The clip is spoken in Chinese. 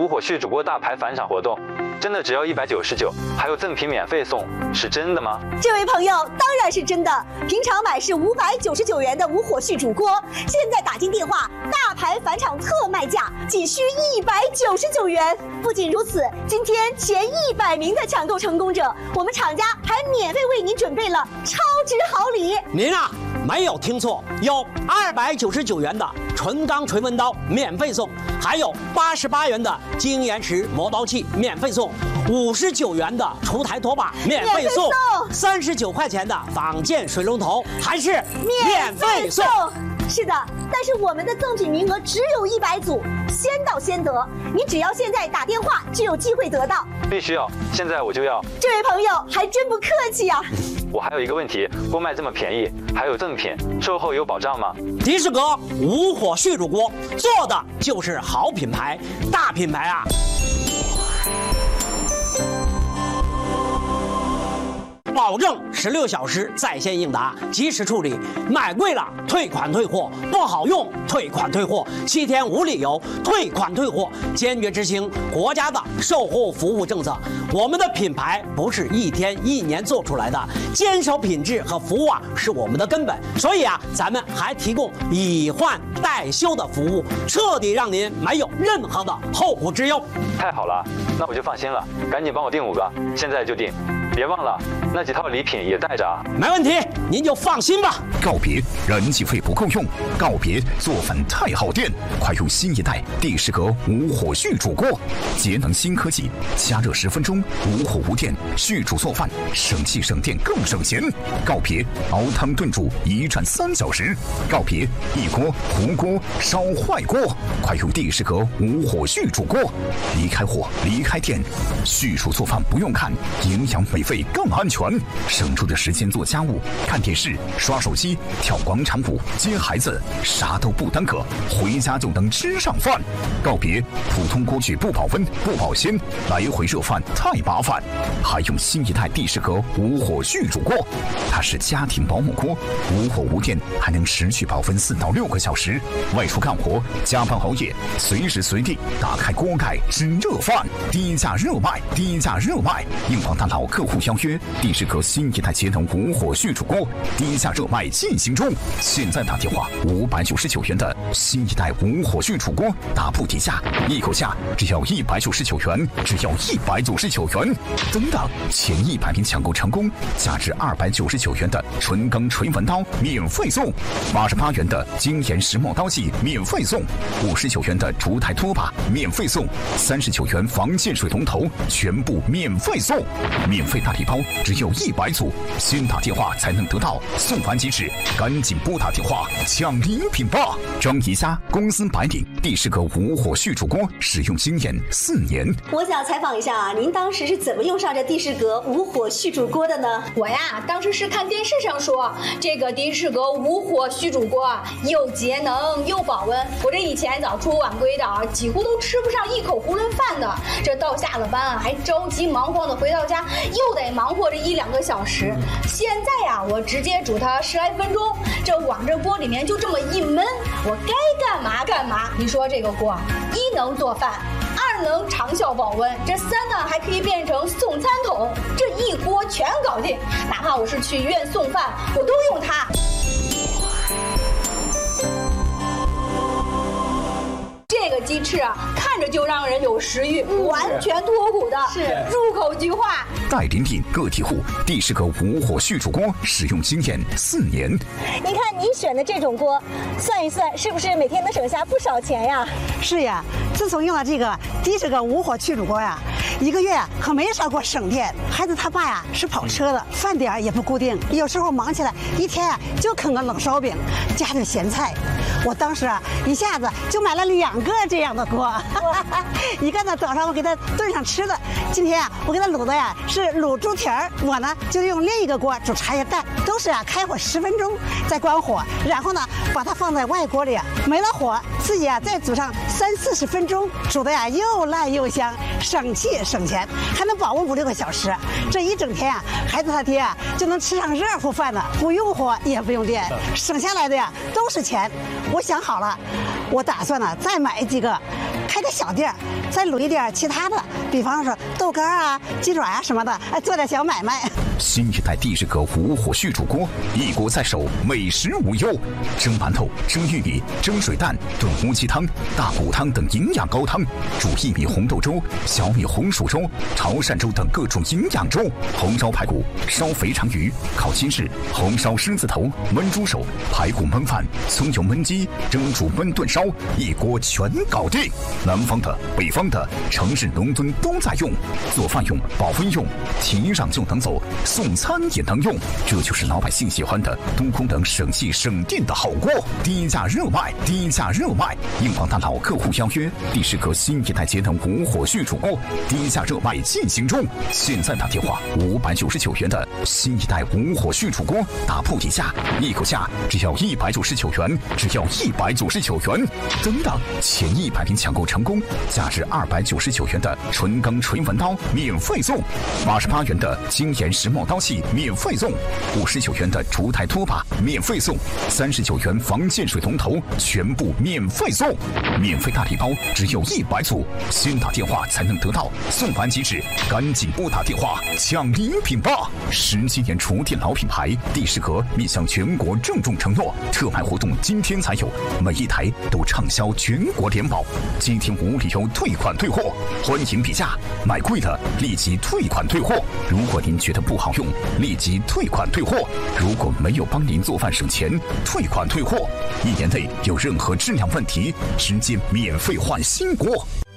无火续煮锅大牌返场活动，真的只要199，还有赠品免费送，是真的吗？ 这位朋友，当然是真的。平常买是599元的无火续煮锅，现在打进电话，大牌返场特卖价仅需199元。不仅如此，今天前100名的抢购成功者，我们厂家还免费为您准备了超值好礼。 您啊，没有听错，有299元的纯钢锤温刀免费送，还有88元的精盐石磨刀器免费送，59元的厨台拖把免费送，39块钱的仿件水龙头还是免费送。 是的，但是我们的赠品名额只有100组，先到先得。你只要现在打电话就有机会得到。 必须要，现在我就要。 这位朋友还真不客气啊。 我还有一个问题，锅卖这么便宜，还有赠品，售后有保障吗？ 迪士格无火续煮锅做的就是好品牌，大品牌啊！保证16小时在线应答，及时处理。买贵了退款退货，不好用退款退货，7天无理由退款退货，坚决执行国家的售后服务政策。我们的品牌不是1天1年做出来的，坚守品质和服务啊是我们的根本。所以啊，咱们还提供以换代修的服务，彻底让您没有任何的后顾之忧。 太好了，那我就放心了，赶紧帮我订5个，现在就订。别忘了那几套礼品也带着啊。 没问题，您就放心吧。 告别燃气费不够用，告别做饭太耗电，快用新一代帝士格无火续煮锅，节能新科技，加热10分钟，无火无电续煮做饭，省气省电更省钱。告别熬汤炖煮1战3小时，告别一锅糊锅烧坏锅，快用帝士格无火续煮锅，离开火离开电，续煮做饭不用看，营养美味更安全，省出的时间做家务、看电视、刷手机、跳广场舞、接孩子，啥都不耽搁，回家就能吃上饭。告别普通锅具不保温、不保鲜，来回热饭太麻烦，还用新一代帝士格无火续煮锅，它是家庭保姆锅，无火无电，还能持续保温4到6个小时。外出干活、加班熬夜，随时随地打开锅盖吃热饭，低价热卖，低价热卖！硬广大佬客户邀约帝士格新一代节能无火续煮锅，低价热卖进行中。现在打电话，599元的新一代无火续煮锅，打不底价，一口价只要199元，只要199元。等等，前100名抢购成功，价值299元的纯钢锤纹刀免费送，88元的精盐石磨刀器免费送，59元的烛台拖把免费送，39元防溅水龙头全部免费送。免费大礼包只有100组，先打电话才能得到，送完即止，赶紧拨打电话抢礼品吧！张怡佳，公司白领，帝士格无火续煮锅使用经验4年。 我想采访一下啊，您当时是怎么用上这帝士格无火续煮锅的呢？ 我呀，当时是看电视上说这个帝士格无火续煮锅又节能又保温，我这以前早出晚归的啊，几乎都吃不上一口囫囵饭的，这到下了班啊，还着急忙慌的回到家，又得忙活这1-2个小时。现在呀，我直接煮它10来分钟，这往这锅里面就这么一焖，我该干嘛干嘛。你说这个锅1能做饭，2能长效保温，这3呢还可以变成送餐桶，这一锅全搞定。哪怕我是去医院送饭，我都用它。这个鸡翅啊，看着就让人有食欲，完全脱骨的，是入口即化。 代理店个体户，帝士格无火续煮锅使用经验4年。 您看您选的这种锅，算一算是不是每天能省下不少钱呀？ 是呀，自从用了这个帝士格无火续煮锅呀，1个月呀可没少给我省电。孩子他爸呀是跑车的，饭点也不固定，有时候忙起来1天啊就啃个冷烧饼，加点咸菜。我当时啊一下子就买了2个这样的锅，一个呢早上我给他炖上吃的，今天啊我给他卤的呀是卤猪蹄儿，我呢就用另一个锅煮茶叶蛋，都是啊开火10分钟，再关火，然后呢把它放在外锅里，没了火自己啊再煮上30-40分钟，煮的呀又烂又香，省气省钱，还能保温5-6个小时。这一整天啊，孩子他爹啊就能吃上热乎饭了，不用火也不用电，省下来的呀都是钱。我想好了，我打算呢再买几个开个小店，再卤一点其他的，比方说豆干啊、鸡爪啊什么的，做点小买卖。 新一代地式格无火续煮锅，一锅在手，美食无忧。蒸馒头、蒸玉米、蒸水蛋、炖乌鸡汤、大骨汤等营养高汤，煮薏米红豆粥、小米红薯粥、潮汕粥等各种营养粥。红烧排骨、烧肥肠鱼、烤鸡翅、红烧狮子头、焖猪手、排骨焖饭、葱油焖鸡、蒸煮焖炖烧，一锅全搞定。南方的、北方的、城市农村都在用，做饭用、保温用，提上就能走。送餐也能用，这就是老百姓喜欢的多功能省气省电的好锅。低价热卖，低价热卖！硬广大佬客户邀约，地式格新一代节能无火续煮锅，低价热卖进行中。现在打电话，599元的新一代无火续煮锅，打破底价，一口价只要199元，只要199元。等等，前100名抢购成功，价值299元的纯钢锤纹刀免费送，88元的精研石墨刀器免费送，59元的烛台拖把免费送，39元防溅水龙头全部免费送，免费大礼包只有100组，先打电话才能得到，送完即止，赶紧拨打电话抢礼品吧！17年厨电老品牌地式格面向全国郑重承诺，特卖活动今天才有，每一台都畅销全国联保，今天无理由退款退货，欢迎比价，买贵了立即退款退货。如果您觉得不好用，立即退款退货。如果没有帮您做饭省钱，退款退货。1年内有任何质量问题，直接免费换新锅。